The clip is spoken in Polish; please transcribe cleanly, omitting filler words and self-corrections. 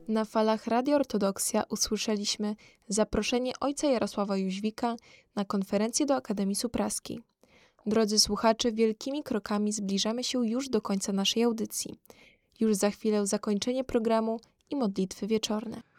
Na falach Radio Ortodoksja usłyszeliśmy zaproszenie ojca Jarosława Jóźwika na konferencję do Akademii Supraskiej. Drodzy słuchacze, wielkimi krokami zbliżamy się już do końca naszej audycji. Już za chwilę zakończenie programu i modlitwy wieczorne.